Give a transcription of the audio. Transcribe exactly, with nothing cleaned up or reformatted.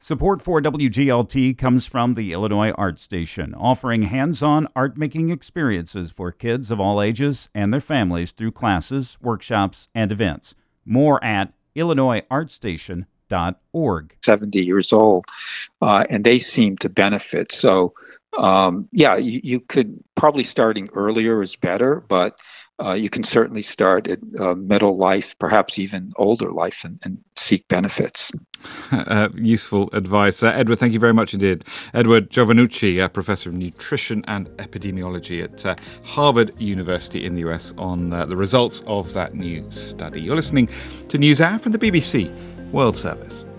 Support for W G L T comes from the Illinois Art Station, offering hands-on art-making experiences for kids of all ages and their families through classes, workshops, and events. More at illinois art station dot org. seventy years old, uh, and they seem to benefit. So, um, yeah, you, you could probably starting earlier is better, but uh, you can certainly start at uh, middle life, perhaps even older life, and, and seek benefits. Uh, useful advice. Uh, Edward, thank you very much indeed. Edward Giovannucci, uh, Professor of Nutrition and Epidemiology at uh, Harvard University in the U S, on uh, the results of that new study. You're listening to NewsHour from the B B C World Service.